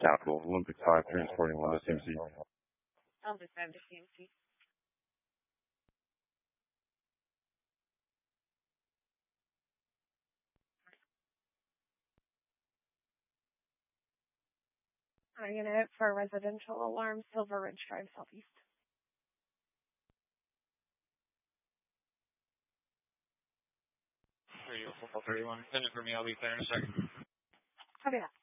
Capital, Olympic 5, transporting 1 to CMC. Olympic 5 to CMC. Unit for residential alarm, Silver Ridge Drive, Southeast. Radio 431, send it for me, I'll be there in a second. Copy that.